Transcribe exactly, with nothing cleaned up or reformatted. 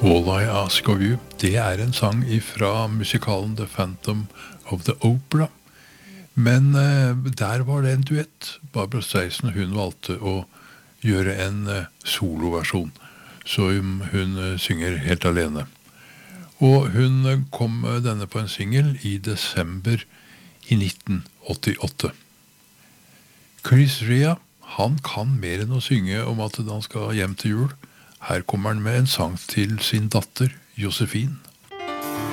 All I Ask of You, det er en sang fra musikalen The Phantom of the Opera. Men eh, der var det en duett. Barbra Streisand, hun valgte å gjøre en eh, soloversjon, så hun, hun eh, synger helt alene. Og hun eh, kom med denne på en single i desember i nitten åttiåtte. Chris Rea, han kan mer enn å synge om at han skal hjem til jul. Her kommer han med en sang til sin datter, Josefine.